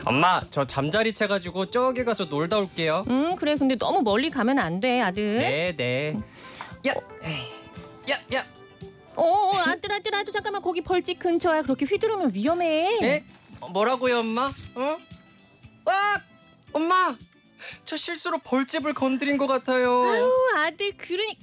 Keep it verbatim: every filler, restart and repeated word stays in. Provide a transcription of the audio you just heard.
엄마, 저 잠자리 채가지고 저기 가서 놀다 올게요. 음 그래 근데 너무 멀리 가면 안 돼 아들. 네, 네. 야, 에이, 야, 야. 어, 어 아들 아들 아들 잠깐만 거기 벌집 근처야. 그렇게 휘두르면 위험해. 에? 어, 뭐라고요, 엄마? 어? 아! 엄마! 저 실수로 벌집을 건드린 것 같아요. 아유 아들 그러니